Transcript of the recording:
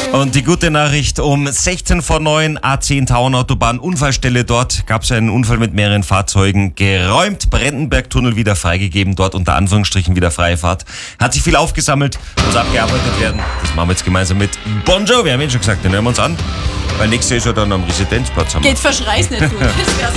Und die gute Nachricht, um 16 vor 9, A10 Tauernautobahn, Unfallstelle dort, gab es einen Unfall mit mehreren Fahrzeugen, geräumt, Brandenbergtunnel wieder freigegeben, dort unter Anführungsstrichen wieder freie Fahrt. Hat sich viel aufgesammelt, muss abgearbeitet werden. Das machen wir jetzt gemeinsam mit Bon Jovi, wir haben ihn schon gesagt, den hören wir uns an. Weil nächstes Jahr ist er dann am Residenzplatz. Geht verschreiß nicht, du. Das wär's.